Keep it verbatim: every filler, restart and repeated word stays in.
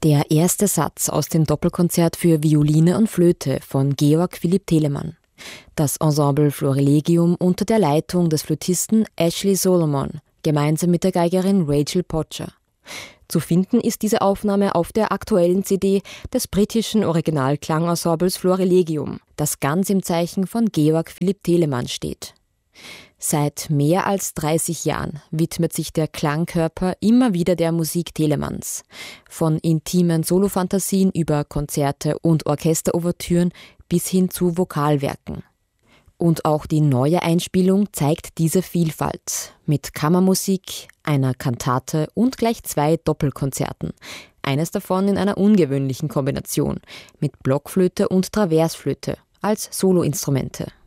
Der erste Satz aus dem Doppelkonzert für Violine und Flöte von Georg Philipp Telemann. Das Ensemble Florilegium unter der Leitung des Flötisten Ashley Solomon, gemeinsam mit der Geigerin Rachel Potter. Zu finden ist diese Aufnahme auf der aktuellen C D des britischen Originalklangensembles Florilegium, das ganz im Zeichen von Georg Philipp Telemann steht. Seit mehr als dreißig Jahren widmet sich der Klangkörper immer wieder der Musik Telemanns. Von intimen Solofantasien über Konzerte und Orchesterouvertüren bis hin zu Vokalwerken. Und auch die neue Einspielung zeigt diese Vielfalt. Mit Kammermusik, einer Kantate und gleich zwei Doppelkonzerten. Eines davon in einer ungewöhnlichen Kombination mit Blockflöte und Traversflöte als Soloinstrumente.